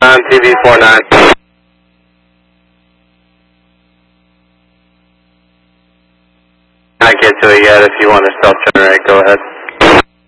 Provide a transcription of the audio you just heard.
on TV49. Not get to it yet. If you want to self-generate, go ahead.